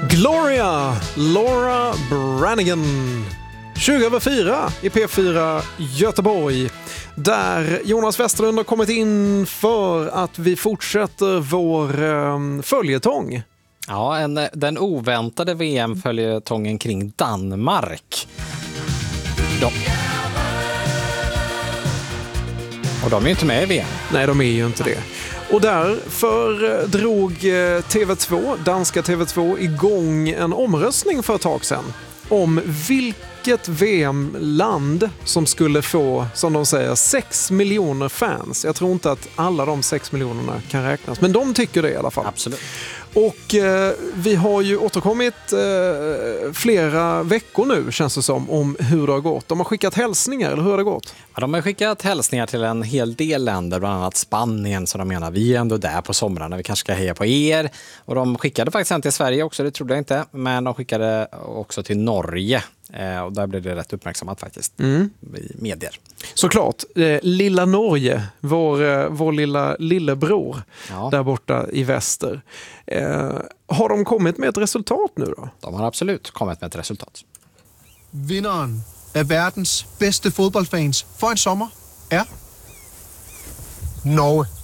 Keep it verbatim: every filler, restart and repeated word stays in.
Gloria, Laura Branigan. tjugo över fyra i P fyra Göteborg. Där Jonas Westerlund har kommit in för att vi fortsätter vår um, följetong. Ja, en, den oväntade V M-följetongen kring Danmark. De. Och de är ju inte med i V M. Nej, de är ju inte det. Och därför drog T V två, danska T V två, igång en omröstning för ett tag sedan om vilket V M-land som skulle få, som de säger, sex miljoner fans. Jag tror inte att alla de sex miljonerna kan räknas, men de tycker det i alla fall. Absolut. Och eh, vi har ju återkommit eh, flera veckor nu, känns det som, om hur det har gått. De har skickat hälsningar, eller hur har det gått? Ja, de har skickat hälsningar till en hel del länder, bland annat Spanien, så de menar vi är ändå där på somrarna, vi kanske ska heja på er. Och de skickade faktiskt en till Sverige också, det trodde jag inte, men de skickade också till Norge. Eh, och där blev det rätt uppmärksammat faktiskt mm. i medier. Såklart, eh, lilla Norge, vår, eh, vår lilla lillebror ja. där borta i väster. Eh, har de kommit med ett resultat nu då? De har absolut kommit med ett resultat. Vinnaren av världens bästa fotbollsfans för en sommar är Norge.